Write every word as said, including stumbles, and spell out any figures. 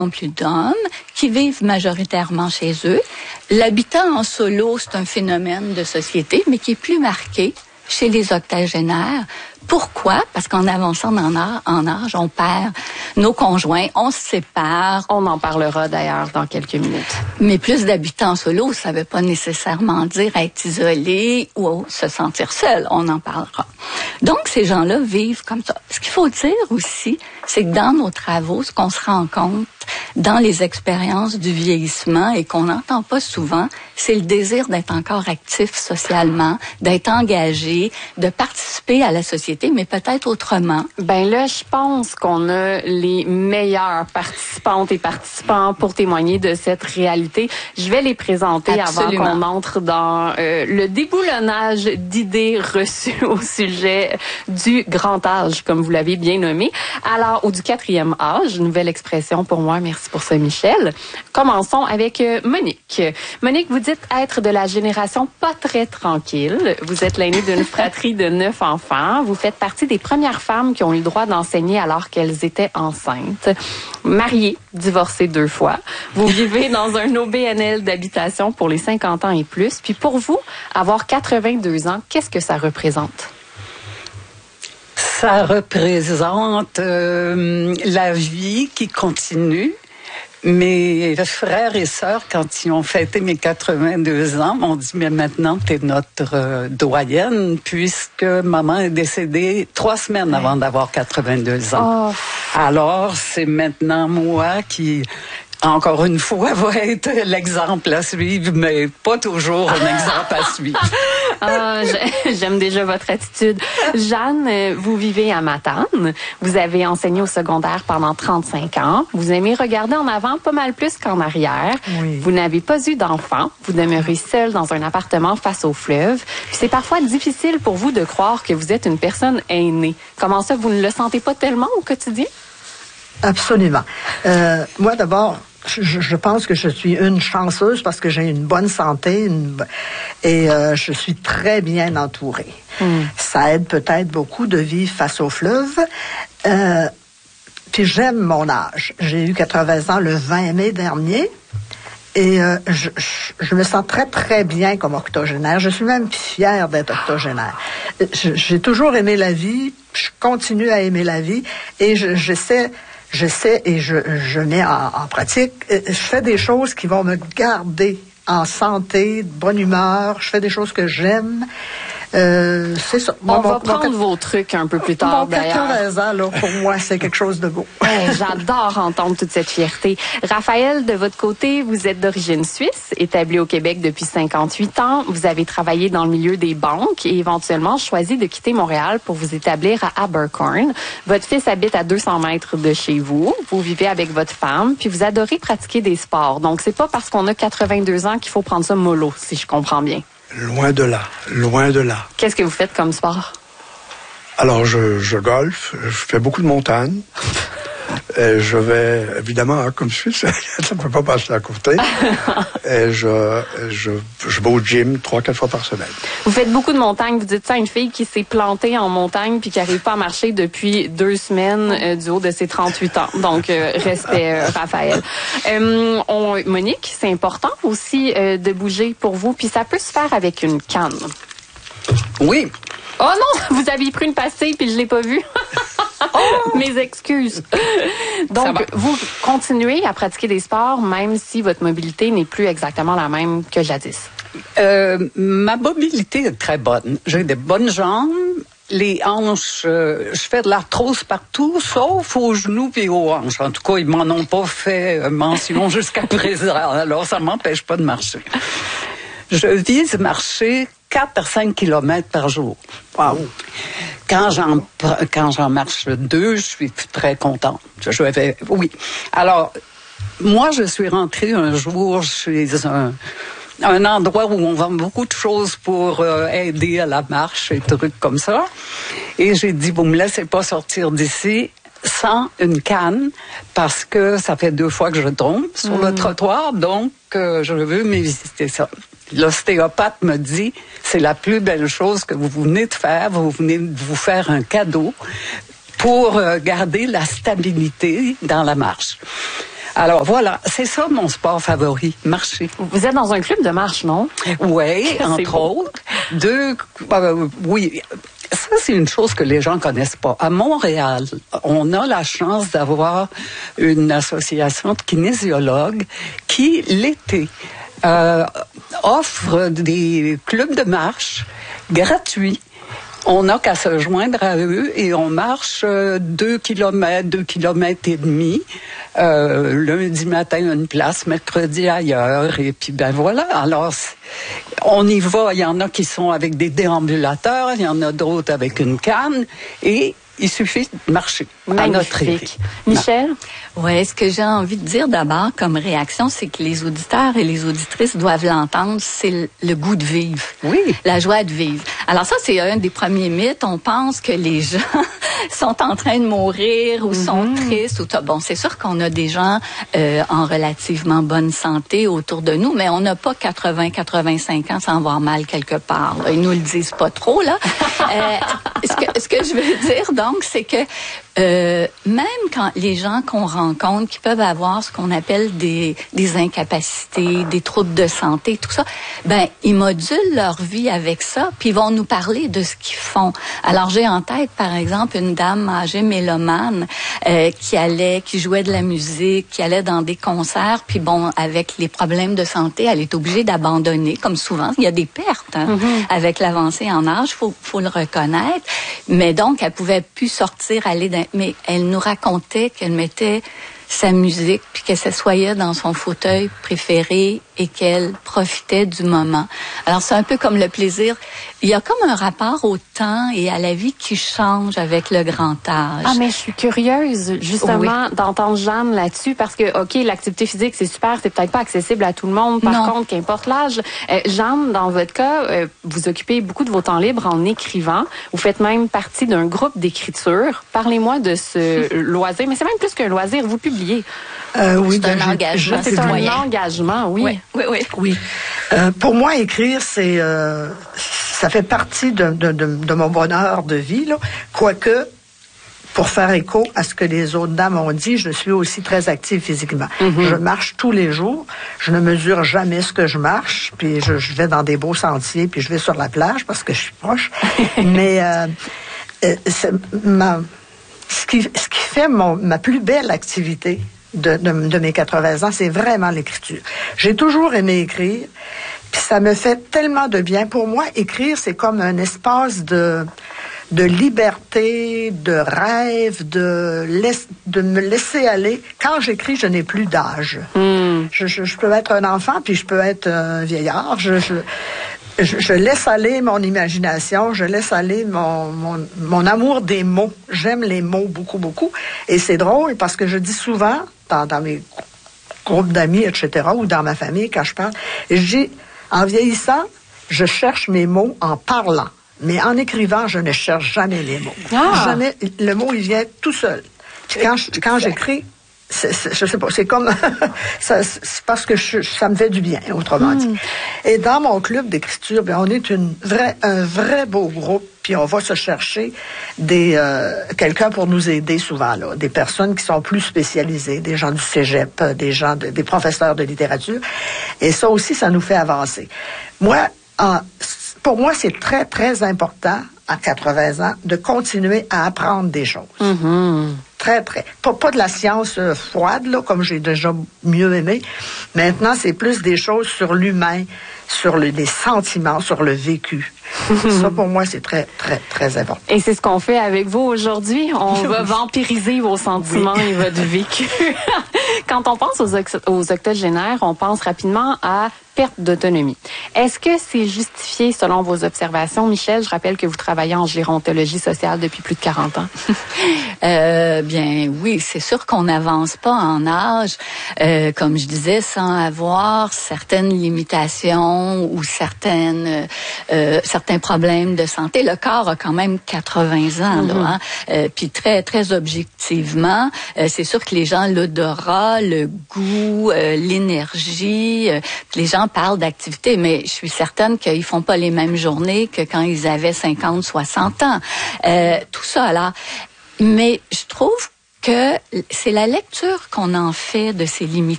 plus d'hommes qui vivent majoritairement chez eux. L'habitat en solo, c'est un phénomène de société, mais qui est plus marqué chez les octogénaires. Pourquoi? Parce qu'en avançant en âge, en âge, on perd nos conjoints, on se sépare. On en parlera d'ailleurs dans quelques minutes. Mais plus d'habitants solo, ça ne veut pas nécessairement dire être isolé ou se sentir seul. On en parlera. Donc, ces gens-là vivent comme ça. Ce qu'il faut dire aussi, c'est que dans nos travaux, ce qu'on se rend compte dans les expériences du vieillissement et qu'on n'entend pas souvent, c'est le désir d'être encore actif socialement, d'être engagé, de participer à la société, mais peut-être autrement. Ben là, je pense qu'on a les meilleures participantes et participants pour témoigner de cette réalité. Je vais les présenter Absolument. Avant qu'on entre dans euh, le déboulonnage d'idées reçues au sujet du grand âge, comme vous l'avez bien nommé. Alors, ou du quatrième âge, nouvelle expression pour moi. Merci pour ça, Michel. Commençons avec euh, Monique. Monique, vous dites être de la génération pas très tranquille. Vous êtes l'aînée d'une fratrie de neuf enfants. Vous faites partie des premières femmes qui ont eu le droit d'enseigner alors qu'elles étaient enceintes. Mariée, divorcée deux fois. Vous vivez dans un O B N L d'habitation pour les cinquante ans et plus. Puis pour vous, avoir quatre-vingt-deux ans, qu'est-ce que ça représente? Ça représente euh, la vie qui continue. Mes frères et sœurs, quand ils ont fêté mes quatre-vingt-deux ans, m'ont dit « Mais maintenant, t'es notre euh, doyenne, puisque maman est décédée trois semaines avant d'avoir quatre-vingt-deux ans. Oh. Alors, c'est maintenant moi qui... Encore une fois, va être l'exemple à suivre, mais pas toujours un exemple à suivre. Ah, j'aime déjà votre attitude. Jeanne, vous vivez à Matane. Vous avez enseigné au secondaire pendant trente-cinq ans. Vous aimez regarder en avant pas mal plus qu'en arrière. Oui. Vous n'avez pas eu d'enfant. Vous demeurez seule dans un appartement face au fleuve. Puis c'est parfois difficile pour vous de croire que vous êtes une personne aînée. Comment ça, vous ne le sentez pas tellement au quotidien? Absolument. Euh, moi, d'abord, Je, je pense que je suis une chanceuse parce que j'ai une bonne santé une, et euh, je suis très bien entourée. Mm. Ça aide peut-être beaucoup de vivre face au fleuve. Euh, puis j'aime mon âge. J'ai eu quatre-vingts ans le vingt mai dernier et euh, je, je, je me sens très, très bien comme octogénaire. Je suis même fière d'être octogénaire. Je, j'ai toujours aimé la vie. Je continue à aimer la vie et je, j'essaie... Je sais et je, je mets en, en pratique, je fais des choses qui vont me garder en santé, de bonne humeur, je fais des choses que j'aime. Euh, c'est ça. On mon, va mon, prendre mon, vos trucs un peu plus tard, d'ailleurs. quatre-vingts ans, là, pour moi, c'est quelque chose de beau. Ouais, j'adore entendre toute cette fierté. Raphaël, de votre côté, vous êtes d'origine suisse, établi au Québec depuis cinquante-huit ans. Vous avez travaillé dans le milieu des banques et éventuellement choisi de quitter Montréal pour vous établir à Abercorn. Votre fils habite à deux cents mètres de chez vous. Vous vivez avec votre femme, puis vous adorez pratiquer des sports. Donc, c'est pas parce qu'on a quatre-vingt-deux ans qu'il faut prendre ça mollo, si je comprends bien. Loin de là, loin de là. Qu'est-ce que vous faites comme sport? Alors, je, je golfe, je fais beaucoup de montagne. Et je vais, évidemment, hein, comme Suisse, ça ne peut pas passer à côté. Et je, je, je vais au gym trois, quatre fois par semaine. Vous faites beaucoup de montagne. Vous dites ça à une fille qui s'est plantée en montagne puis qui n'arrive pas à marcher depuis deux semaines euh, du haut de ses trente-huit ans. Donc, euh, respect, euh, Raphaël. Euh, on, Monique, c'est important aussi euh, de bouger pour vous. Puis ça peut se faire avec une canne. Oui. Oh non, vous aviez pris une pastille puis je l'ai pas vue. Oh! Mes excuses. Donc, vous continuez à pratiquer des sports même si votre mobilité n'est plus exactement la même que jadis. Euh, ma mobilité est très bonne. J'ai des bonnes jambes. Les hanches, euh, je fais de l'arthrose partout, sauf aux genoux et aux hanches. En tout cas, ils m'en ont pas fait mention jusqu'à présent. Alors, ça m'empêche pas de marcher. Je vise marcher quatre à cinq kilomètres par jour. Wow. Quand j'en, quand j'en marche deux, je suis très contente. Je, je vais, oui. Alors, moi, je suis rentrée un jour chez un, un endroit où on vend beaucoup de choses pour euh, aider à la marche et trucs comme ça. Et j'ai dit, vous me laissez pas sortir d'ici sans une canne parce que ça fait deux fois que je tombe sur mmh. le trottoir, donc euh, je veux m'éviter ça. L'ostéopathe me dit, c'est la plus belle chose que vous venez de faire. Vous venez de vous faire un cadeau pour euh, garder la stabilité dans la marche. Alors voilà, c'est ça mon sport favori, marcher. Vous êtes dans un club de marche, non? Oui, entre autres. Deux, euh, oui. Ça, c'est une chose que les gens connaissent pas. À Montréal, on a la chance d'avoir une association de kinésiologues qui, l'été, euh, offre des clubs de marche gratuits. On n'a qu'à se joindre à eux et on marche euh, deux kilomètres, deux kilomètres et demi. Euh, lundi matin, une place, mercredi ailleurs. Et puis, ben voilà. Alors, on y va. Il y en a qui sont avec des déambulateurs, il y en a d'autres avec une canne. Et il suffit de marcher à notre rythme. Michel? Oui, ce que j'ai envie de dire d'abord comme réaction, c'est que les auditeurs et les auditrices doivent l'entendre, c'est le, le goût de vivre. Oui. La joie de vivre. Alors ça, c'est un des premiers mythes. On pense que les gens sont en train de mourir ou mm-hmm. sont tristes. Ou t- bon, c'est sûr qu'on a des gens euh, en relativement bonne santé autour de nous, mais on n'a pas quatre-vingts à quatre-vingt-cinq ans sans avoir mal quelque part. Là. Ils nous le disent pas trop, là. euh, ce, que, ce que je veux dire, donc, c'est que Euh, même quand les gens qu'on rencontre qui peuvent avoir ce qu'on appelle des, des incapacités, des troubles de santé, tout ça, ben ils modulent leur vie avec ça, puis ils vont nous parler de ce qu'ils font. Alors j'ai en tête par exemple une dame âgée mélomane euh, qui allait, qui jouait de la musique, qui allait dans des concerts, puis bon avec les problèmes de santé, elle est obligée d'abandonner, comme souvent il y a des pertes hein, mm-hmm. avec l'avancée en âge, faut faut le reconnaître. Mais donc elle pouvait plus sortir, aller dans mais elle nous racontait qu'elle mettait sa musique, puis qu'elle s'assoyait dans son fauteuil préféré et qu'elle profitait du moment. Alors, c'est un peu comme le plaisir. Il y a comme un rapport au temps et à la vie qui change avec le grand âge. Ah, mais je suis curieuse, justement, oui. d'entendre Jeanne là-dessus, parce que, OK, l'activité physique, c'est super, c'est peut-être pas accessible à tout le monde. Par non. contre, qu'importe l'âge. Euh, Jeanne, dans votre cas, euh, vous occupez beaucoup de vos temps libres en écrivant. Vous faites même partie d'un groupe d'écriture. Parlez-moi de ce loisir, mais c'est même plus qu'un loisir, vous publiez. Euh, oui, c'est un engagement. C'est un engagement, oui. Oui, oui, oui. oui. Euh, pour moi, écrire, c'est, euh, ça fait partie de, de, de, de mon bonheur de vie, là. Quoique, pour faire écho à ce que les autres dames ont dit, je suis aussi très active physiquement. Mm-hmm. Je marche tous les jours. Je ne mesure jamais ce que je marche. Puis je, je vais dans des beaux sentiers, puis je vais sur la plage parce que je suis proche. Mais euh, euh, c'est ma, ce qui, ce qui fait mon, ma plus belle activité de, de, de mes quatre-vingts ans, c'est vraiment l'écriture. J'ai toujours aimé écrire. Puis ça me fait tellement de bien. Pour moi, écrire, c'est comme un espace de... de liberté, de rêve, de, laisse, de me laisser aller. Quand j'écris, je n'ai plus d'âge. Mm. Je, je, je peux être un enfant, puis je peux être un vieillard. Je, je, je, je laisse aller mon imagination, je laisse aller mon, mon, mon amour des mots. J'aime les mots beaucoup, beaucoup. Et c'est drôle parce que je dis souvent, dans, dans mes groupes d'amis, et cetera, ou dans ma famille, quand je parle, je dis, en vieillissant, je cherche mes mots en parlant. Mais en écrivant, je ne cherche jamais les mots. Ah. Jamais, le mot, il vient tout seul. Quand, je, quand j'écris, c'est, c'est, je sais pas, c'est comme... ça, c'est parce que je, ça me fait du bien, autrement dit. Mm. Et dans mon club d'écriture, bien, on est une vraie, un vrai beau groupe, puis on va se chercher des euh, quelqu'un pour nous aider souvent, là, des personnes qui sont plus spécialisées, des gens du cégep, des gens, de, des professeurs de littérature. Et ça aussi, ça nous fait avancer. Moi, en... Pour moi, c'est très, très important, à quatre-vingts ans, de continuer à apprendre des choses. Mm-hmm. Très, très. Pas, pas de la science euh, froide, là, comme j'ai déjà mieux aimé. Maintenant, c'est plus des choses sur l'humain, sur le, les sentiments, sur le vécu. Mm-hmm. Ça, pour moi, c'est très, très, très important. Et c'est ce qu'on fait avec vous aujourd'hui. On va vampiriser vos sentiments oui. et votre vécu. Quand on pense aux, oct- aux octogénaires, on pense rapidement à perte d'autonomie. Est-ce que c'est justifié selon vos observations? Michel, je rappelle que vous travaillez en gérontologie sociale depuis plus de quarante ans. euh, bien oui, c'est sûr qu'on n'avance pas en âge, euh, comme je disais, sans avoir certaines limitations ou certaines euh, certains problèmes de santé. Le corps a quand même quatre-vingts ans, mm-hmm. là, hein? euh, puis très très objectivement, euh, c'est sûr que les gens l'odorat, le goût, euh, l'énergie, euh, les gens parlent d'activité, mais je suis certaine qu'ils font pas les mêmes journées que quand ils avaient cinquante, soixante ans. Euh, tout ça, là. Mais je trouve que c'est la lecture qu'on en fait de ces limites